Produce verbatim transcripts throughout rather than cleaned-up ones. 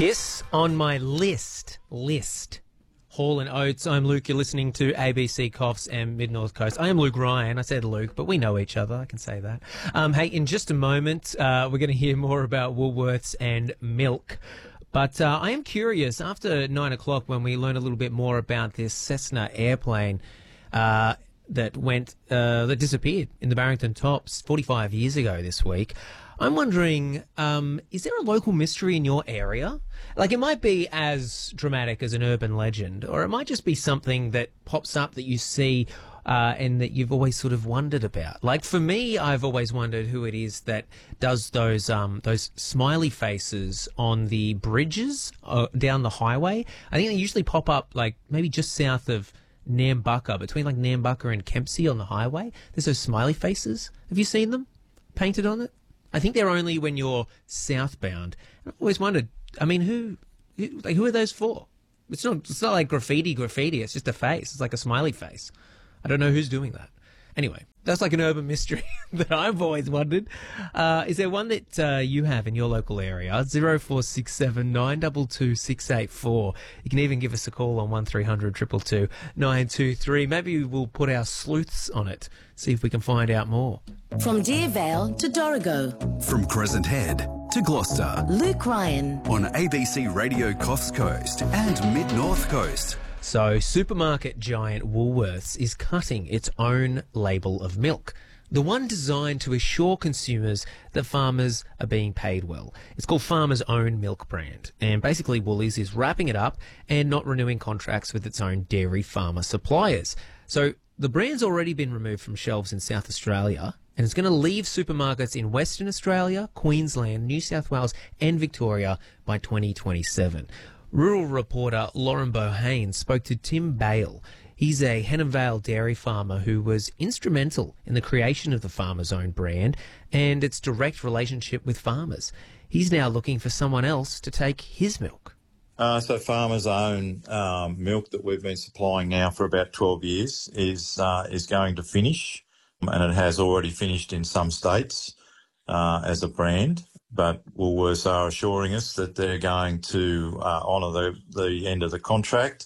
Kiss on my list. List. Hall and Oates. I'm Luke. You're listening to A B C Coffs and Mid North Coast. I am Luke Ryan. I said Luke, but we know each other. I can say that. Um, hey, in just a moment, uh, we're going to hear more about Woolworths and milk. But uh, I am curious, after nine o'clock, when we learn a little bit more about this Cessna airplane uh, that went, uh, that disappeared in the Barrington Tops forty-five years ago this week, I'm wondering, um, is there a local mystery in your area? Like, it might be as dramatic as an urban legend, or it might just be something that pops up that you see uh, and that you've always sort of wondered about. Like, for me, I've always wondered who it is that does those um, those smiley faces on the bridges uh, down the highway. I think they usually pop up, like, maybe just south of Nambucca, between, like, Nambucca and Kempsey on the highway. There's those smiley faces. Have you seen them painted on it? I think they're only when you're southbound. I've always wondered, I mean, who, who, like, who are those for? It's not, it's not like graffiti, graffiti. It's just a face. It's like a smiley face. I don't know who's doing that. Anyway, that's like an urban mystery that I've always wondered. Uh, is there one that uh, you have in your local area? zero four six seven nine two two six eight four. You can even give us a call on one three hundred two two two nine two three. Maybe we'll put our sleuths on it, see if we can find out more. From Deervale to Dorrigo. From Crescent Head to Gloucester. Luke Ryan. On A B C Radio Coffs Coast and Mid North Coast. So, supermarket giant Woolworths is cutting its own label of milk, the one designed to assure consumers that farmers are being paid well. It's called Farmers Own Milk brand, and basically Woolies is wrapping it up and not renewing contracts with its own dairy farmer suppliers. So, the brand's already been removed from shelves in South Australia, and it's going to leave supermarkets in Western Australia, Queensland, New South Wales and Victoria by twenty twenty-seven. Rural reporter Lauren Bohane spoke to Tim Bale. He's a Henham Vale dairy farmer who was instrumental in the creation of the Farmer's Own brand and its direct relationship with farmers. He's now looking for someone else to take his milk. Uh, so Farmers Own um, milk that we've been supplying now for about twelve years is uh, is going to finish, and it has already finished in some states uh, as a brand. But Woolworths are assuring us that they're going to uh, honour the, the end of the contract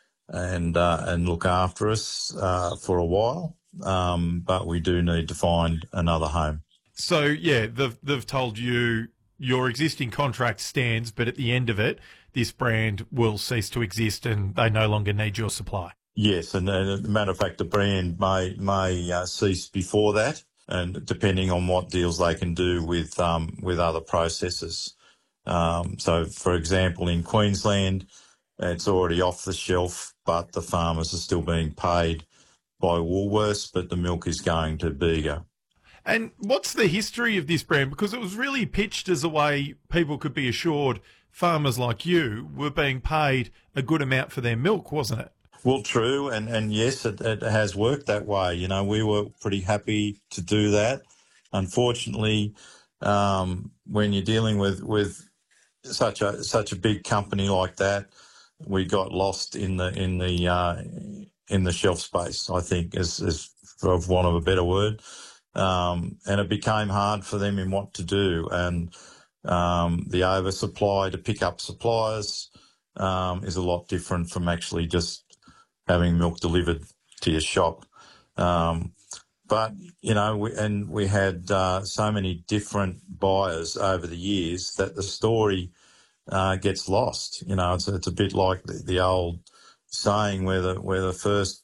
and uh, and look after us uh, for a while. Um, but we do need to find another home. So, yeah, they've, they've told you your existing contract stands, but at the end of it, this brand will cease to exist and they no longer need your supply. Yes, and as a matter of fact, the brand may, may uh, cease before that, and depending on what deals they can do with um, with other processors. Um, so, for example, in Queensland, it's already off the shelf, but the farmers are still being paid by Woolworths, but the milk is going to Bega. And what's the history of this brand? Because it was really pitched as a way people could be assured farmers like you were being paid a good amount for their milk, wasn't it? Well, true, and, and yes, it, it has worked that way. You know, we were pretty happy to do that. Unfortunately, um, when you're dealing with, with such a such a big company like that, we got lost in the in the uh, in the shelf space, I think, as, as for want of a better word, um, and it became hard for them in what to do, and um, the oversupply to pick up suppliers um, is a lot different from actually just having milk delivered to your shop. Um, but, you know, we, and we had uh, so many different buyers over the years that the story uh, gets lost. You know, it's, it's a bit like the, the old saying where the, where the first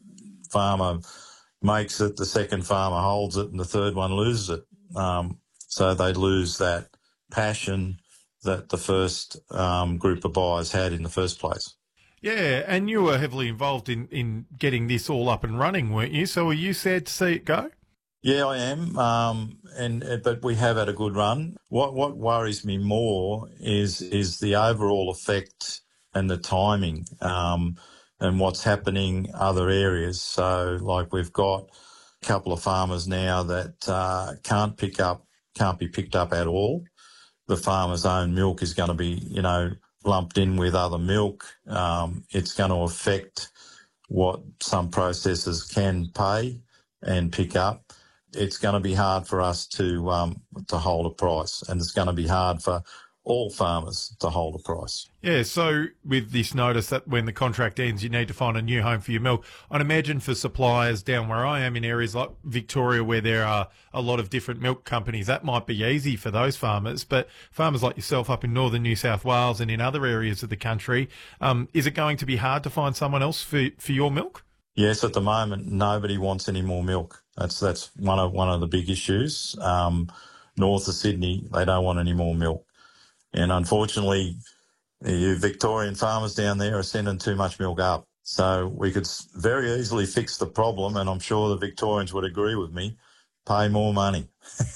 farmer makes it, the second farmer holds it, and the third one loses it. Um, so they lose that passion that the first um, group of buyers had in the first place. Yeah, and you were heavily involved in, in getting this all up and running, weren't you? So are you sad to see it go? Yeah, I am, um, and but we have had a good run. What what worries me more is is the overall effect and the timing, um, and what's happening other areas. So, like, we've got a couple of farmers now that uh, can't pick up, can't be picked up at all. The Farmer's Own milk is going to be, you know, lumped in with other milk. Um, it's going to affect what some processors can pay and pick up. It's going to be hard for us to um, to hold a price, and it's going to be hard for all farmers to hold a price. Yeah, so with this notice that when the contract ends, you need to find a new home for your milk, I'd imagine for suppliers down where I am in areas like Victoria where there are a lot of different milk companies, that might be easy for those farmers. But farmers like yourself up in northern New South Wales and in other areas of the country, um, is it going to be hard to find someone else for, for your milk? Yes, at the moment, nobody wants any more milk. That's that's one of one of the big issues. Um, north of Sydney, they don't want any more milk. And unfortunately, you Victorian farmers down there are sending too much milk up. So we could very easily fix the problem, and I'm sure the Victorians would agree with me, pay more money.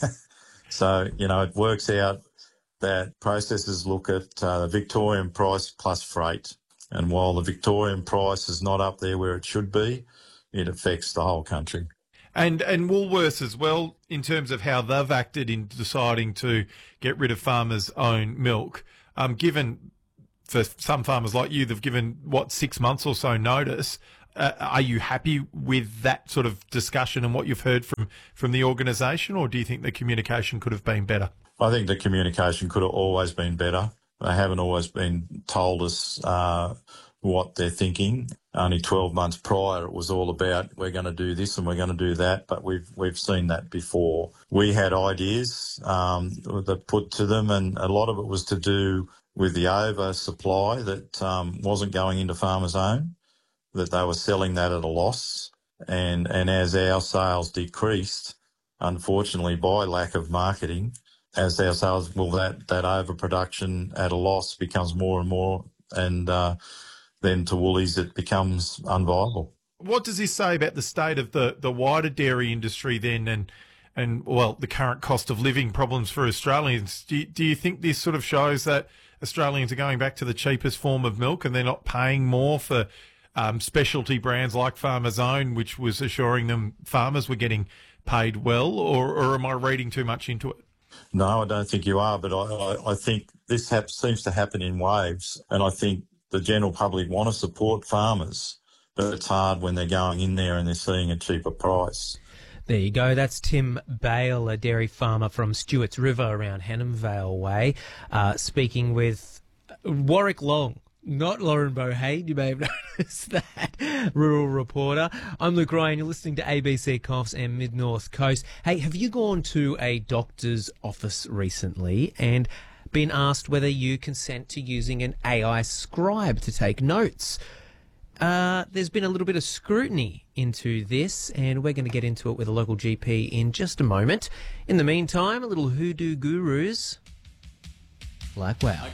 So, you know, it works out that processors look at uh, the Victorian price plus freight. And while the Victorian price is not up there where it should be, it affects the whole country. And and Woolworths as well, in terms of how they've acted in deciding to get rid of farmers' own milk. Um, given for some farmers like you, they've given, what, six months or so notice. Uh, are you happy with that sort of discussion and what you've heard from, from the organisation, or do you think the communication could have been better? I think the communication could have always been better. They haven't always been told us uh, what they're thinking. Only twelve months prior, it was all about we're going to do this and we're going to do that, but we've we've seen that before. We had ideas um, that put to them, and a lot of it was to do with the oversupply that um, wasn't going into farmers' own, that they were selling that at a loss. And, and as our sales decreased, unfortunately, by lack of marketing, as our sales, well, that, that overproduction at a loss becomes more and more, and uh, then to Woolies it becomes unviable. What does this say about the state of the, the wider dairy industry then, and, and well, the current cost of living problems for Australians? Do you, do you think this sort of shows that Australians are going back to the cheapest form of milk and they're not paying more for um, specialty brands like Farmers Own, which was assuring them farmers were getting paid well, or, or am I reading too much into it? No, I don't think you are, but I, I, I think this ha- seems to happen in waves, and I think the general public want to support farmers, but it's hard when they're going in there and they're seeing a cheaper price. There you go. That's Tim Bale, a dairy farmer from Stewart's River around Hannam Vale Way, uh, speaking with Warwick Long, not Lauren Bohane. You may have noticed that, rural reporter. I'm Luke Ryan. You're listening to A B C Coffs and Mid North Coast. Hey, have you gone to a doctor's office recently and been asked whether you consent to using an A I scribe to take notes? Uh, there's been a little bit of scrutiny into this, and we're going to get into it with a local G P in just a moment. In the meantime, a little hoodoo gurus like wow.